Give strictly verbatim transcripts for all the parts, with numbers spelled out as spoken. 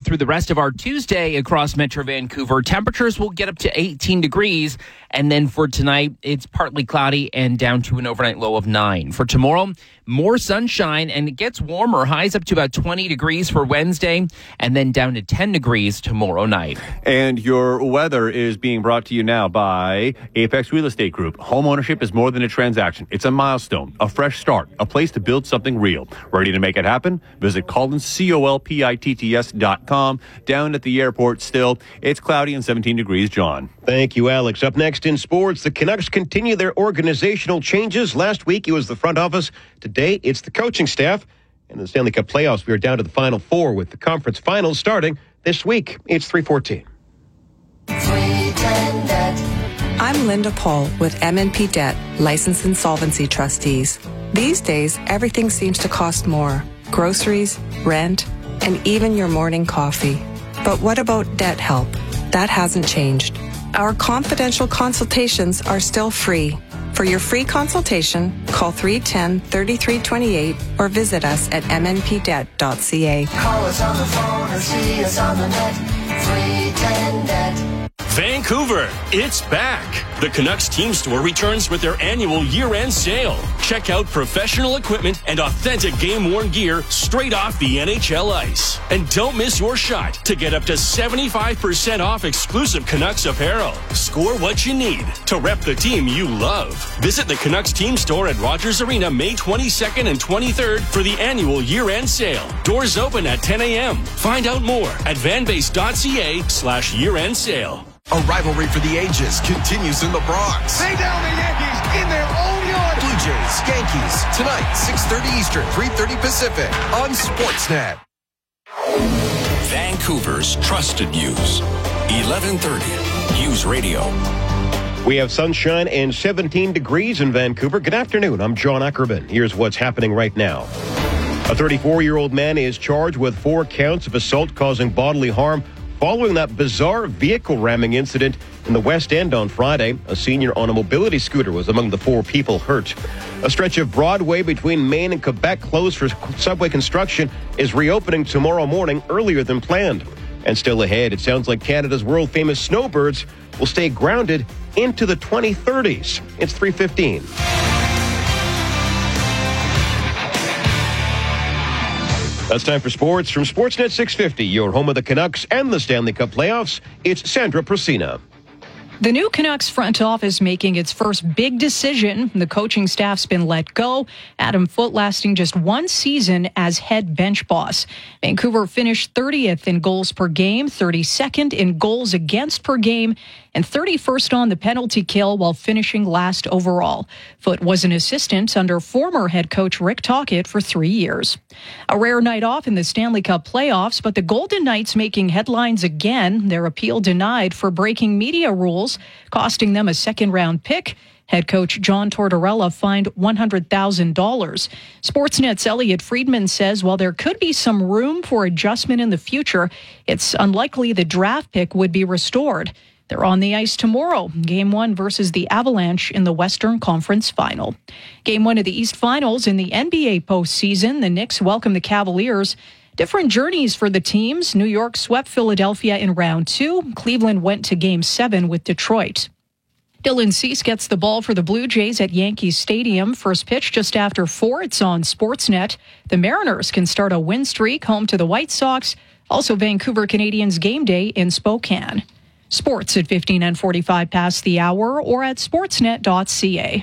through the rest of our Tuesday across Metro Vancouver, temperatures will get up to eighteen degrees. And then for tonight, it's partly cloudy and down to an overnight low of nine. For tomorrow, more sunshine and it gets warmer. Highs up to about twenty degrees for Wednesday and then down to ten degrees tomorrow night. And your weather is being brought to you now by Apex Real Estate Group. Home ownership is more than a transaction. It's a milestone, a fresh start, a place to build something real. Ready to make it happen? Visit Collins, C O L P I T T S dot com. Down at the airport still, it's cloudy and seventeen degrees. John. Thank you, Alex. Up next in sports, the Canucks continue their organizational changes. Last week, it was the front office. Today, it's the coaching staff. And in the Stanley Cup playoffs, we are down to the Final Four with the conference finals starting this week. It's three fourteen. I'm Linda Paul with M and P Debt, Licensed Insolvency Trustees. These days, everything seems to cost more. Groceries, rent, and even your morning coffee. But what about debt help? That hasn't changed. Our confidential consultations are still free. For your free consultation, call three one zero, three three two eight or visit us at m n p debt dot c a. Call us on the phone or see us on the net. three ten debt. Vancouver, it's back. The Canucks Team Store returns with their annual year-end sale. Check out professional equipment and authentic game-worn gear straight off the N H L ice. And don't miss your shot to get up to seventy-five percent off exclusive Canucks apparel. Score what you need to rep the team you love. Visit the Canucks Team Store at Rogers Arena May twenty-second and twenty-third for the annual year-end sale. Doors open at ten a.m. Find out more at vanbase.ca slash year-end sale. A rivalry for the ages continues in the Bronx. Lay down the Yankees in their own yard. Blue Jays, Yankees, tonight, six thirty Eastern, three thirty Pacific, on Sportsnet. Vancouver's trusted news. eleven thirty News Radio. We have sunshine and seventeen degrees in Vancouver. Good afternoon. I'm John Ackerman. Here's what's happening right now. A thirty-four-year-old man is charged with four counts of assault causing bodily harm following that bizarre vehicle ramming incident in the West End on Friday. A senior on a mobility scooter was among the four people hurt. A stretch of Broadway between Maine and Quebec closed for subway construction is reopening tomorrow morning earlier than planned. And still ahead, it sounds like Canada's world-famous snowbirds will stay grounded into the twenty thirties. It's three fifteen. That's time for sports from Sportsnet six fifty, your home of the Canucks and the Stanley Cup playoffs. It's Sandra Prasina. The new Canucks front office making its first big decision. The coaching staff's been let go. Adam Foote lasting just one season as head bench boss. Vancouver finished thirtieth in goals per game, thirty-second in goals against per game, and thirty-first on the penalty kill while finishing last overall. Foote was an assistant under former head coach Rick Tocchet for three years. A rare night off in the Stanley Cup playoffs, but the Golden Knights making headlines again. Their appeal denied for breaking media rules, costing them a second-round pick. Head coach John Tortorella fined one hundred thousand dollars. Sportsnet's Elliot Friedman says while there could be some room for adjustment in the future, it's unlikely the draft pick would be restored. They're on the ice tomorrow, Game one versus the Avalanche in the Western Conference Final. Game one of the East Finals in the N B A postseason. The Knicks welcome the Cavaliers. Different journeys for the teams. New York swept Philadelphia in round two. Cleveland went to Game seven with Detroit. Dylan Cease gets the ball for the Blue Jays at Yankee Stadium. First pitch just after four. It's on Sportsnet. The Mariners can start a win streak home to the White Sox. Also Vancouver Canadians game day in Spokane. Sports at fifteen and forty-five past the hour or at sportsnet dot c a.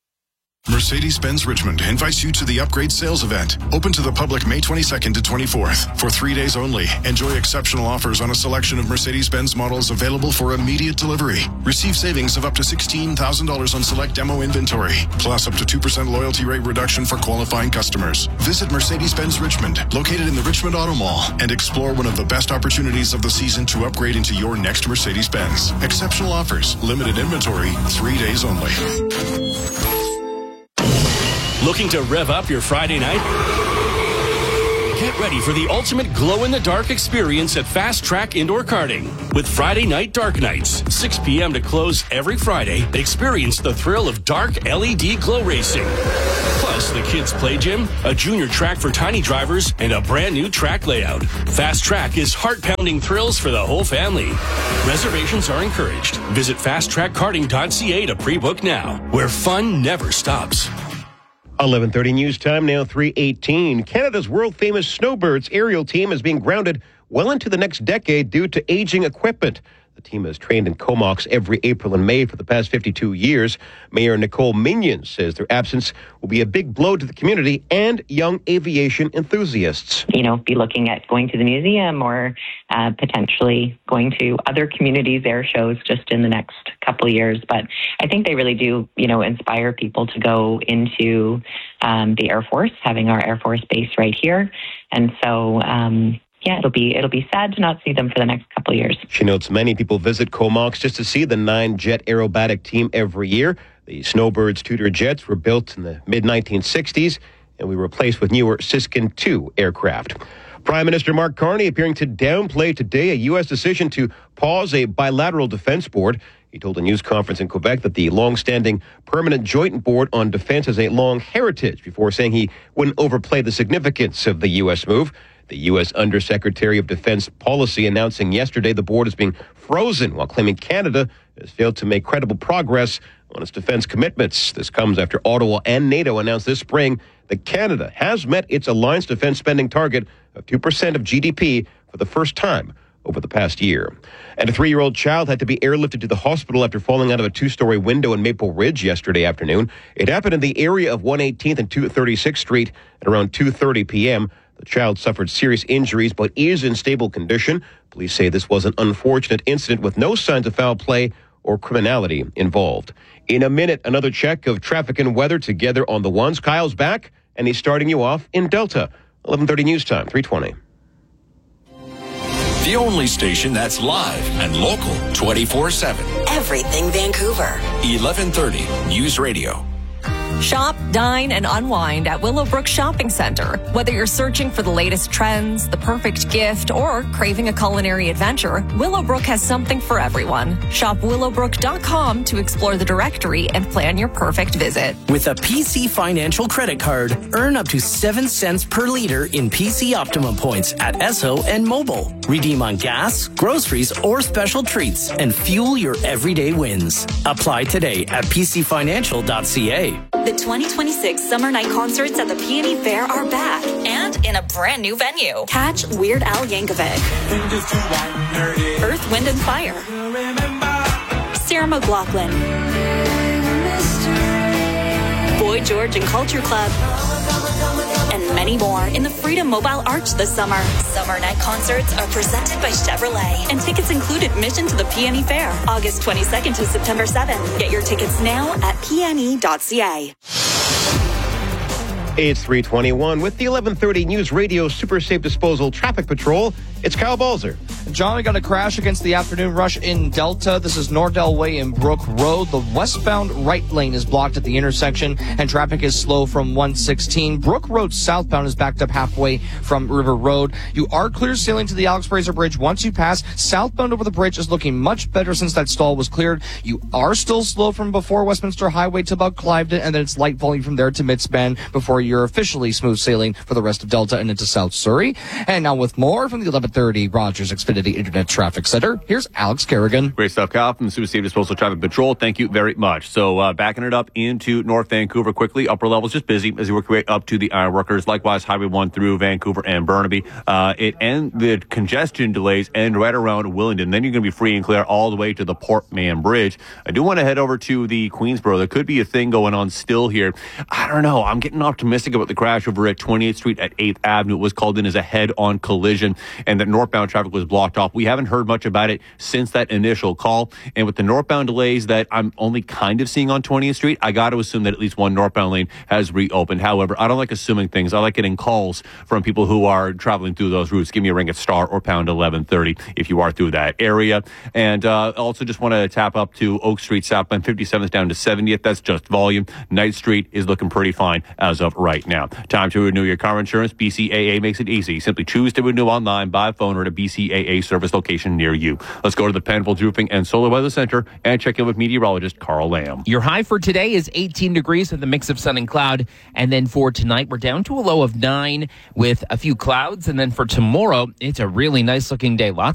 Mercedes-Benz Richmond invites you to the Upgrade Sales Event, open to the public May twenty-second to twenty-fourth. For three days only, enjoy exceptional offers on a selection of Mercedes-Benz models available for immediate delivery. Receive savings of up to sixteen thousand dollars on select demo inventory, plus up to two percent loyalty rate reduction for qualifying customers. Visit Mercedes-Benz Richmond, located in the Richmond Auto Mall, and explore one of the best opportunities of the season to upgrade into your next Mercedes-Benz. Exceptional offers, limited inventory, three days only. Looking to rev up your Friday night? Get ready for the ultimate glow-in-the-dark experience at Fast Track Indoor Karting. With Friday Night Dark Nights, six p.m. to close every Friday, experience the thrill of dark L E D glow racing. Plus, the kids' play gym, a junior track for tiny drivers, and a brand new track layout. Fast Track is heart-pounding thrills for the whole family. Reservations are encouraged. Visit fast track karting dot c a to pre-book now, where fun never stops. eleven thirty news time, now three eighteen. Canada's world-famous Snowbirds aerial team is being grounded well into the next decade due to aging equipment. The team has trained in Comox every April and May for the past fifty-two years. Mayor Nicole Mignon says their absence will be a big blow to the community and young aviation enthusiasts. You know, be looking at going to the museum or uh, potentially going to other communities' air shows just in the next couple of years. But I think they really do, you know, inspire people to go into um, the Air Force, having our Air Force base right here. And so, um, yeah, it'll be it'll be sad to not see them for the next couple of years. She notes many people visit Comox just to see the nine-jet aerobatic team every year. The Snowbirds Tudor jets were built in the mid nineteen sixties and were replaced with newer Siskin two aircraft. Prime Minister Mark Carney appearing to downplay today a U S decision to pause a bilateral defense board. He told a news conference in Quebec that the long-standing Permanent Joint Board on Defense has a long heritage, before saying he wouldn't overplay the significance of the U S move. The U S Undersecretary of Defense Policy announcing yesterday the board is being frozen, while claiming Canada has failed to make credible progress on its defense commitments. This comes after Ottawa and NATO announced this spring that Canada has met its alliance defense spending target of two percent of G D P for the first time over the past year. And a three-year-old child had to be airlifted to the hospital after falling out of a two-story window in Maple Ridge yesterday afternoon. It happened in the area of one eighteenth and two thirty-sixth Street at around two thirty p.m. The child suffered serious injuries but is in stable condition. Police say this was an unfortunate incident with no signs of foul play or criminality involved. In a minute, another check of traffic and weather together on the ones. Kyle's back, and he's starting you off in Delta. eleven thirty news time, three twenty. The only station that's live and local twenty-four seven. Everything Vancouver. eleven thirty News Radio. Shop, dine, and unwind at Willowbrook Shopping Center. Whether you're searching for the latest trends, the perfect gift, or craving a culinary adventure, Willowbrook has something for everyone. Shop willowbrook dot com to explore the directory and plan your perfect visit. With a P C Financial credit card, earn up to seven cents per liter in P C Optimum points at Esso and Mobile. Redeem on gas, groceries, or special treats, and fuel your everyday wins. Apply today at p c financial dot c a. The twenty twenty-six Summer Night Concerts at the Peony Fair are back and in a brand new venue. Catch Weird Al Yankovic, Earth, Wind and Fire, Sarah McLachlan, Boy George and Culture Club, and many more in the Freedom Mobile Arch this summer. Summer Night Concerts are presented by Chevrolet, and tickets include admission to the Peony Fair, August twenty-second to September seventh. Get your tickets now at p n e dot c a. It's three twenty-one with the eleven thirty News Radio Super Safe Disposal Traffic Patrol. It's Kyle Balzer. John, we got a crash against the afternoon rush in Delta. This is Nordell Way and Brook Road. The westbound right lane is blocked at the intersection, and traffic is slow from one sixteen. Brook Road southbound is backed up halfway from River Road. You are clear sailing to the Alex Fraser Bridge once you pass. Southbound over the bridge is looking much better since that stall was cleared. You are still slow from before Westminster Highway to about Cliveden, and then it's light volume from there to Midspan before you're officially smooth sailing for the rest of Delta and into South Surrey. And now with more from the eleven thirty Rogers Xfinity Internet Traffic Center, here's Alex Kerrigan. Great stuff, Kyle, from the Super Safe Disposal Traffic Patrol. Thank you very much. So uh, backing it up into North Vancouver quickly. Upper levels just busy as you work your way up to the ironworkers. Likewise, Highway one through Vancouver and Burnaby. Uh, it and the congestion delays end right around Willingdon. Then you're going to be free and clear all the way to the Port Mann Bridge. I do want to head over to the Queensboro. There could be a thing going on still here. I don't know. I'm getting optimistic about the crash over at twenty-eighth Street at eighth Avenue. It was called in as a head-on collision, and that northbound traffic was blocked blocked off. We haven't heard much about it since that initial call. And with the northbound delays that I'm only kind of seeing on twentieth Street, I got to assume that at least one northbound lane has reopened. However, I don't like assuming things. I like getting calls from people who are traveling through those routes. Give me a ring at star or pound eleven thirty if you are through that area. And uh, also just want to tap up to Oak Street, southbound fifty-seventh down to seventieth. That's just volume. Ninth Street is looking pretty fine as of right now. Time to renew your car insurance. B C A A makes it easy. Simply choose to renew online, by phone, or at a B C A A service location near you. Let's go to the Penfolds Roofing and Solar Weather Center and check in with meteorologist Carl Lamb. Your high for today is eighteen degrees with a mix of sun and cloud. And then for tonight, we're down to a low of nine with a few clouds. And then for tomorrow, it's a really nice looking day. Lots